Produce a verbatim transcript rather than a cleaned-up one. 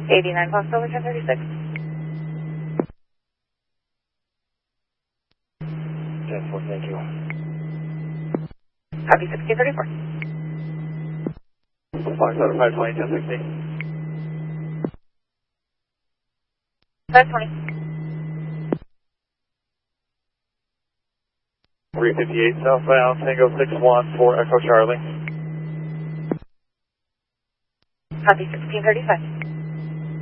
eighty-nine Foxtrot, ten thirty-six. ten four, thank you. Copy sixteen thirty-four. Foxtrot five twenty, ten sixty. five twenty. three fifty-eight southbound, Tango six one for Echo Charlie. Copy sixteen thirty-five.